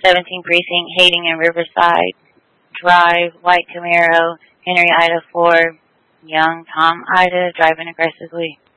17 Precinct, Hayden and Riverside Drive, white Camaro, Henry Ida 4, young Tom Ida, driving aggressively.